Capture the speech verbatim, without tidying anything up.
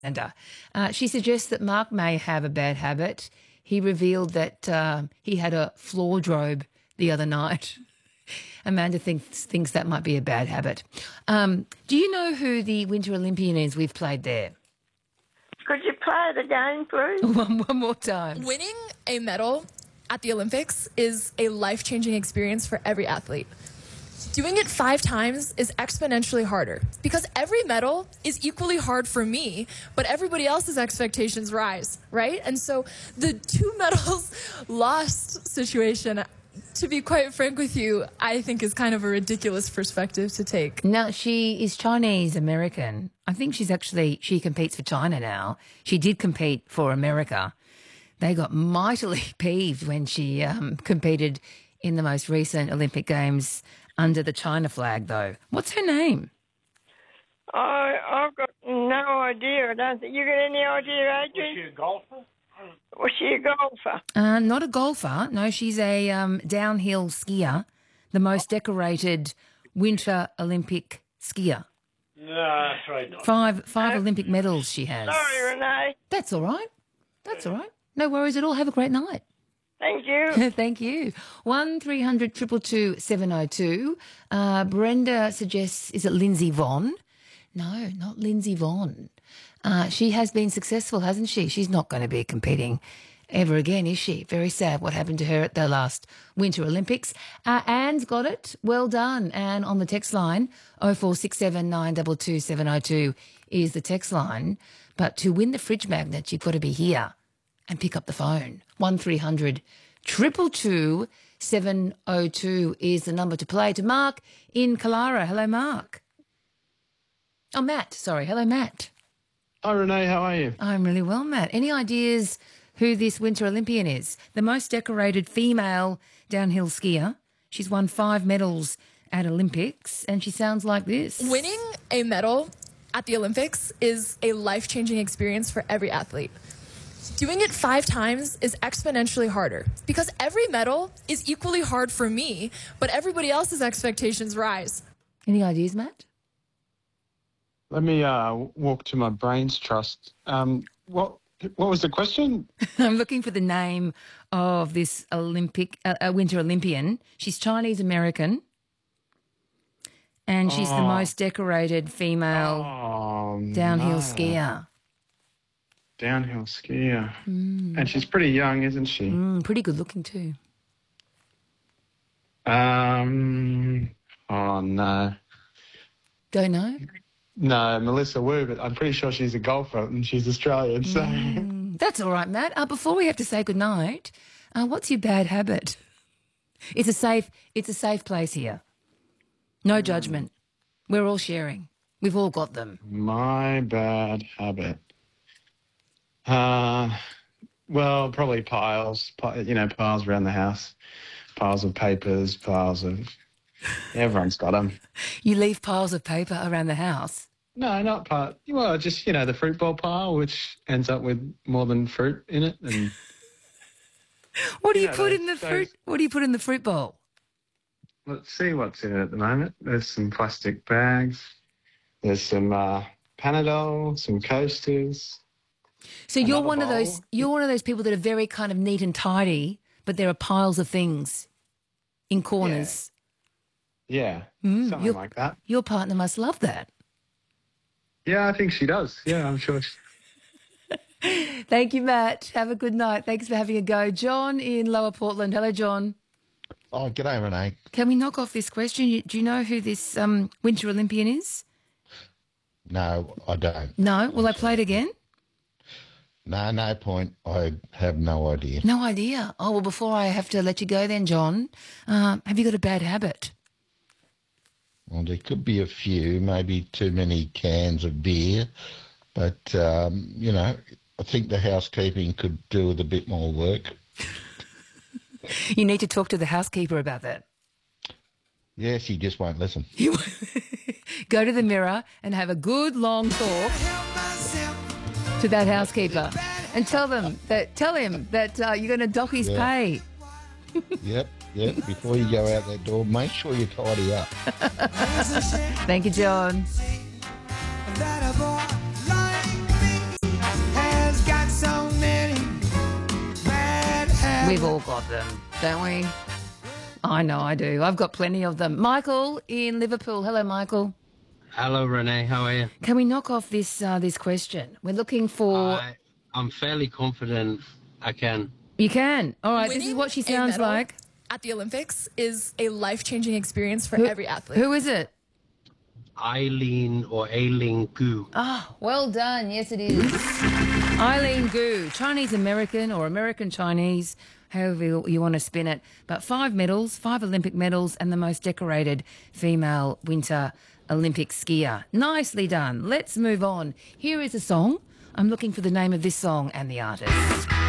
Amanda. Uh, she suggests that Mark may have a bad habit. He revealed that uh, he had a wardrobe the other night. Amanda thinks thinks that might be a bad habit. Um, do you know who the Winter Olympian is we've played there? Could you play it again, please? one, one more time. Winning a medal at the Olympics is a life-changing experience for every athlete. Doing it five times is exponentially harder because every medal is equally hard for me, but everybody else's expectations rise, right? And so the two medals lost situation, to be quite frank with you, I think is kind of a ridiculous perspective to take. Now, she is Chinese American. I think she's actually, she competes for China now. She did compete for America. They got mightily peeved when she um, competed in the most recent Olympic Games under the China flag, though. What's her name? I, I've got no idea. I don't think you got any idea, Adrian? Was she a golfer? Was she a golfer? Uh, not a golfer. No, she's a um, downhill skier, the most decorated Winter Olympic skier. No, that's right. Not. Five five Olympic medals she has. Sorry, Renee. That's all right. That's all right. No worries at all. Have a great night. Thank you. Thank you. One three hundred two two two seven oh two. Uh, Brenda suggests, is it Lindsay Vonn? No, not Lindsay Vonn. Uh, she has been successful, hasn't she? She's not going to be competing ever again, is she? Very sad what happened to her at the last Winter Olympics. Uh, Anne's got it. Well done. Anne on the text line, oh four six seven nine two two seven oh two is the text line. But to win the fridge magnet, you've got to be here and pick up the phone. one three hundred two two two seven oh two is the number to play. To Mark in Kalara. Hello, Mark. Oh, Matt. Sorry. Hello, Matt. Hi, Renee. How are you? I'm really well, Matt. Any ideas who this Winter Olympian is? The most decorated female downhill skier. She's won five medals at Olympics, and she sounds like this. Winning a medal at the Olympics is a life-changing experience for every athlete. Doing it five times is exponentially harder because every medal is equally hard for me, but everybody else's expectations rise. Any ideas, Matt? Let me uh, walk to my brain's trust. Um, what what was the question? I'm looking for the name of this Olympic uh, uh, Winter Olympian. She's Chinese American, and she's Oh. the most decorated female Oh, downhill no. skier. Downhill skier. And she's pretty young, isn't she? Mm, pretty good looking too. Um. Oh, no. Don't know. No, Melissa Wu, but I'm pretty sure she's a golfer and she's Australian, so... Mm, that's all right, Matt. Uh, before we have to say goodnight, uh, what's your bad habit? It's a safe. It's a safe place here. No judgment. We're all sharing. We've all got them. My bad habit. Uh, well, probably piles, pi- you know, piles around the house. Piles of papers, piles of... Everyone's got them. You leave piles of paper around the house. No, not part. Well, just, you know, the fruit bowl pile, which ends up with more than fruit in it. And What do you Yeah, put those- in the those- fruit? What do you put in the fruit bowl? let's see what's in it at the moment. There's some plastic bags. There's some uh, Panadol, some coasters. So you're Another one of those. bowl. You're one of those people that are very kind of neat and tidy, but there are piles of things in corners. Yeah, Mm, something you're- like that. Your partner must love that. Yeah, I think she does. Yeah, I'm sure. She... Thank you, Matt. Have a good night. Thanks for having a go. John in Lower Portland. Hello, John. Oh, g'day, Renee. Can we knock off this question? You- Do you know who this um, Winter Olympian is? No, I don't. No. Will I play it again? No, no point. I have no idea. No idea. Oh, well, before I have to let you go then, John, uh, have you got a bad habit? Well, there could be a few, maybe too many cans of beer. But, um, you know, I think the housekeeping could do with a bit more work. You need to talk to the housekeeper about that. Yeah, she just won't listen. You go to the mirror and have a good long talk to that housekeeper and tell them that tell him that uh, you're going to dock his Yeah. pay. Yep, yep. Before you go out that door, make sure you tidy up. Thank you, John. We've all got them, don't we? I know I do. I've got plenty of them. Michael in Liverpool. Hello, Michael. Hello, Renee. How are you? Can we knock off this uh, this question? We're looking for... I, I'm fairly confident I can. You can. All right, this is Winning what she a sounds medal like. at the Olympics is a life-changing experience for Who- every athlete. Who is it? Eileen or Aileen Gu. Ah, well done. Yes, it is. Eileen Gu, Chinese-American or American-Chinese, however you, you want to spin it. But five medals, five Olympic medals, and the most decorated female winter Olympic skier. Nicely done. Let's move on. Here is a song. I'm looking for the name of this song and the artist.